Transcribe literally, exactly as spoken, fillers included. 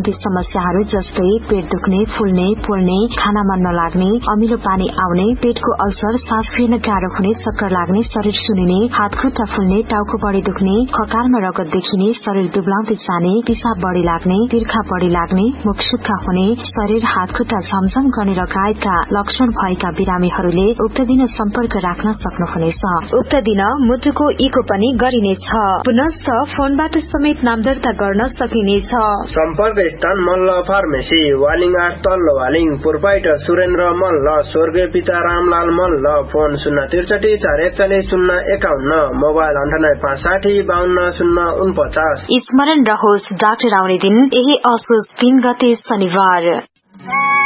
सम्बन्धी समस्याहरू जस्तै पेट दुख्ने, फुल्ने, पोल्ने, खाना मन नलाग्ने, अमिलो पानी आउने, पेटको अल्सर, सास फेर्न गाह्रो हुने, चक्कर लाग्ने, शरीर सुनिने, हात खुट्टा फुल्ने, टाउको बढी दुख्ने, खकारमा रगत देखिने, शरीर दुब्लाउँदै जाने, पिसाब बढी लाग्ने, तिर्खा बढी लाग्ने, मुख सुक्खा हुने, शरीर हात खुट्टा झमझम गर्ने लगायतका लक्षण भएका बिरामीहरूले उक्त दिन सम्पर्क राख्न सक्नुहुनेछ। उक्त दिन मुटुको इको पनि गरिनेछ। पुनश्च फोनबाट समेत नाम दर्ता गर्न सकिनेछ। सम्पर्क स्थान मल्ल फार्मेसी, वालिङ आठ तल्लो वालिङ, प्रोपाइटर सुरेन्द्र मल्ल, स्वर्गीय पिता रामलाल मल्ल। फोन शून्य त्रिसठी चार एकचालिस शून्य एकाउन्न, मोबाइल अन्ठानब्बे पाँच साठी बाहन्न शून्य उनपचास। स्मरण रहोस्, डाक्टर आउने दिन यही असोज तीन गते शनिबार।